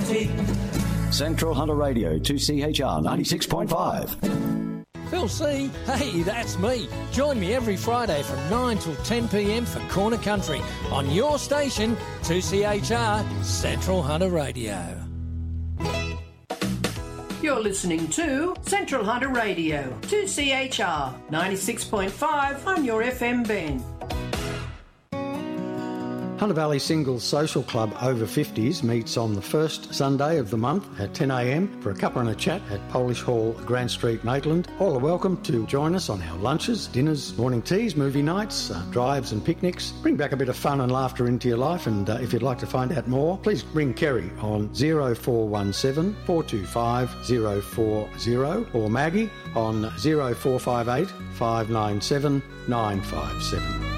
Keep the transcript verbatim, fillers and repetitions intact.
variety. Central Hunter Radio, two C H R ninety-six point five. Phil C. Hey, that's me. Join me every Friday from nine till ten p m for Corner Country on your station, two C H R Central Hunter Radio. You're listening to Central Hunter Radio, two C H R ninety-six point five on your F M band. Hunter Valley Singles Social Club Over fifties meets on the first Sunday of the month at ten a m for a cuppa and a chat at Polish Hall, Grant Street, Maitland. All are welcome to join us on our lunches, dinners, morning teas, movie nights, uh, drives and picnics. Bring back a bit of fun and laughter into your life, and uh, if you'd like to find out more, please ring Kerry on oh four one seven, four two five, oh four oh or Maggie on oh four five eight, five nine seven, nine five seven.